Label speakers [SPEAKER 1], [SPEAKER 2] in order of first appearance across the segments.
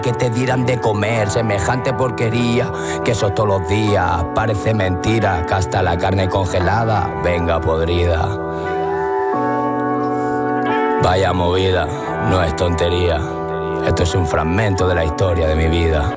[SPEAKER 1] Que te dirán de comer semejante porquería, que eso todos los días parece mentira, que hasta la carne congelada venga podrida. Vaya movida, no es tontería, esto es un fragmento de la historia de mi vida.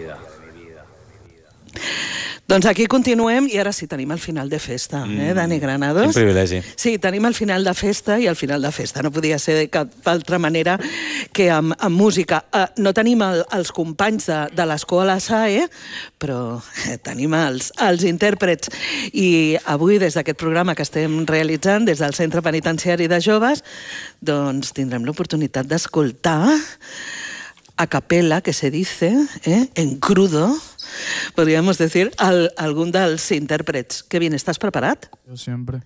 [SPEAKER 2] Doncs aquí continuem i ara sí tenim el final de festa, Dani Granados?
[SPEAKER 3] Quin privilegi.
[SPEAKER 2] Sí, tenim el final de festa i el final de festa no podia ser de cap altra manera que amb música. No tenim els companys de l'escola SAE, però tenim els intèrprets. I avui, des d'aquest programa que estem realitzant, des del Centre Penitenciari de Joves, doncs tindrem l'oportunitat d'escoltar a capella, que se dice, en crudo, podríamos decir, algún dels intèrprets. Kevin, ¿estás preparat?
[SPEAKER 4] Yo siempre.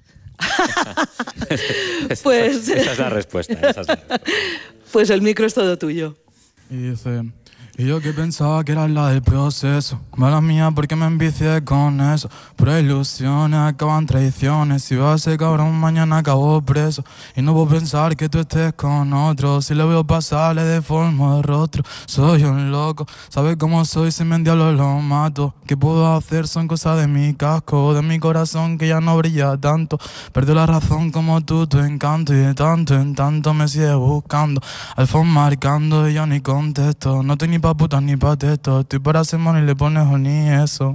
[SPEAKER 2] Pues,
[SPEAKER 3] esa es la respuesta.
[SPEAKER 2] Pues el micro es todo tuyo.
[SPEAKER 4] Y dice, y yo que pensaba que era la del proceso, mala mía porque me envicié con eso, pero ilusiones acaban traiciones, si va a ser cabrón mañana acabo preso, y no puedo pensar que tú estés con otro, si le veo pasar le deformo el rostro, soy un loco, sabes cómo soy, si me endiablo lo mato, ¿qué puedo hacer? Son cosas de mi casco, de mi corazón que ya no brilla tanto, perdió la razón como tú, tu encanto, y de tanto en tanto me sigue buscando, al fondo marcando y yo ni contesto, no estoy ni pa' puta ni pa' testo, estoy para hacer mano y le pones ni eso.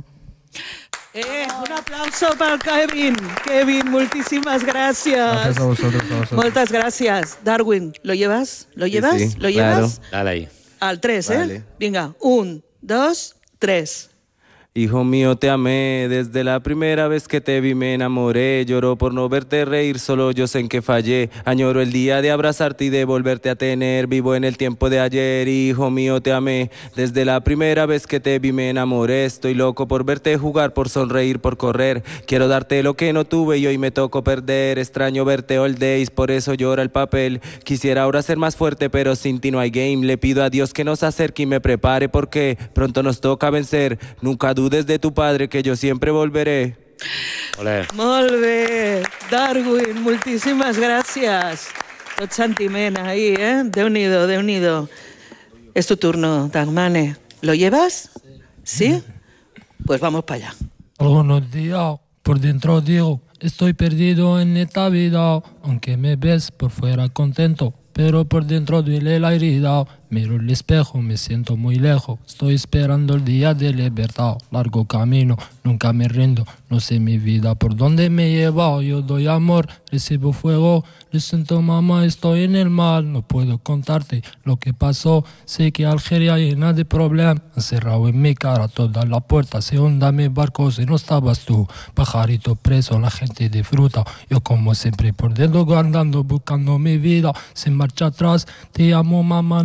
[SPEAKER 2] Un aplauso para Kevin. Kevin, muchísimas gracias.
[SPEAKER 4] Gracias a vosotros.
[SPEAKER 2] Muchas gracias. Darwin, ¿lo llevas? ¿Lo llevas?
[SPEAKER 5] Sí,
[SPEAKER 2] ¿Lo llevas?
[SPEAKER 5] claro.
[SPEAKER 3] Dale ahí.
[SPEAKER 2] Al 3,
[SPEAKER 5] Vale.
[SPEAKER 2] Venga, 1, 2, 3.
[SPEAKER 5] Hijo mío, te amé, desde la primera vez que te vi me enamoré, lloro por no verte reír, solo yo sé en qué fallé, añoro el día de abrazarte y de volverte a tener, vivo en el tiempo de ayer, hijo mío, te amé, desde la primera vez que te vi me enamoré, estoy loco por verte jugar, por sonreír, por correr, quiero darte lo que no tuve y hoy me tocó perder, extraño verte all days, por eso llora el papel, quisiera ahora ser más fuerte pero sin ti no hay game, le pido a Dios que nos acerque y me prepare porque pronto nos toca vencer, nunca dudes de tu padre que yo siempre volveré.
[SPEAKER 3] Olé.
[SPEAKER 2] Molt bé, Darwin, moltíssimes gràcies. Tot sentiment ahí, Déu-n'hi-do, Déu-n'hi-do. Es tu turno, Dagmane. ¿Lo llevas? ¿Sí? Pues vamos para allá.
[SPEAKER 6] Algunos días por dentro digo, estoy perdido en esta vida, aunque me ves por fuera contento, pero por dentro duele la herida. Miro el espejo, me siento muy lejos, estoy esperando el día de libertad. Largo camino, nunca me rindo, no sé mi vida por dónde me lleva. Yo doy amor, recibo fuego, le siento mamá, estoy en el mal. No puedo contarte lo que pasó, sé que Algeria llena de problemas. Encerrado en mi cara todas las puertas, se hunda mi barco si no estabas tú. Pajarito preso, la gente disfruta, yo como siempre por dentro andando buscando mi vida. Sin marcha atrás, te amo mamá.